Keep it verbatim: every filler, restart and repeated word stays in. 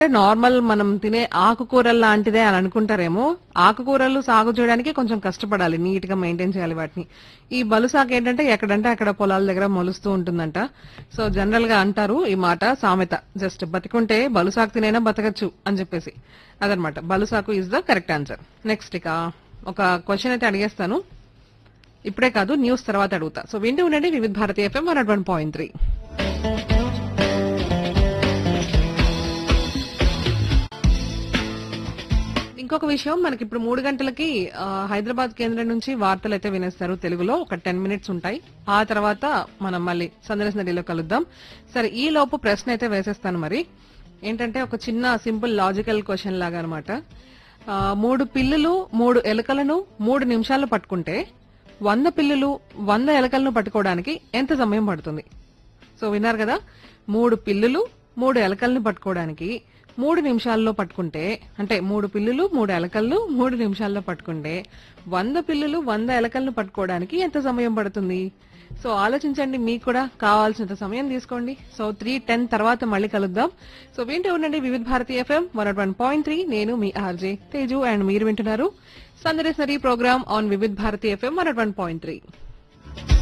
Normal మనం తినే ఆకుకూరలు లాంటిదే అని అనుకుంటారేమో. ఆకుకూరలు సాగు చేయడానికి కొంచెం కష్టపడాలి, నీట్ గా మెయింటైన్ చేయాలి వాటిని. ఈ బలుసాకు ఏంటంటే ఎక్కడంటే అక్కడ పొలాల దగ్గర మొలుస్తూ ఉంటుందంట. సో జనరల్ గా అంటారు ఈ మాట, సామెత, జస్ట్ బతికుంటే బలుసాకు తినైనా బతకచ్చు అని చెప్పేసి. అదనమాట, బలుసాకు is the correct answer. Next ఇక ఒక క్వశ్చన్ అయితే అడిగేస్తాను, ఇప్పుడే కాదు న్యూస్ తర్వాత అడుగుతా. సో వింటూ ఉండండి వివిధ Bharati FM one one point three. ఇంకొక విషయం, మనకి ఇప్పుడు మూడు గంటలకి ఆ, హైదరాబాద్ కేంద్రం నుంచి వార్తలు అయితే వినేస్తారు తెలుగులో, ఒక టెన్ మినిట్స్ ఉంటాయి. ఆ తర్వాత మనం మళ్ళీ సందర్శన నదిలో కలుద్దాం. సరే, ఈ లోపు ప్రశ్న అయితే వేసేస్తాను. మరి ఏంటంటే ఒక చిన్న సింపుల్ లాజికల్ క్వశ్చన్ లాగా అనమాట. మూడు పిల్లులు మూడు ఎలుకలను మూడు నిమిషాల్లో పట్టుకుంటే వంద పిల్లులు వంద ఎలుకలను పట్టుకోవడానికి ఎంత సమయం పడుతుంది? సో విన్నారు కదా, మూడు పిల్లులు మూడు ఎలకలను పట్టుకోవడానికి మూడు నిమిషాల్లో పట్టుకుంటే, అంటే మూడు పిల్లులు మూడు ఎలకలను మూడు నిమిషాల్లో పట్టుకుంటే వంద పిల్లులు వంద ఎలకలను పట్టుకోవడానికి ఎంత సమయం పడుతుంది? సో ఆలోచించండి, మీకు కూడా కావాల్సినంత సమయం తీసుకోండి. సో త్రీ టెన్ తర్వాత మళ్ళీ కలుద్దాం. సో వింటూ ఉండండి వివిధ Bharati FM one one point three. నేను మీ ఆర్జే తేజు అండ్ మీరు వింటున్నారు సందర్శనరీ ప్రోగ్రామ్ ఆన్ వివిధ Bharati FM one one point three.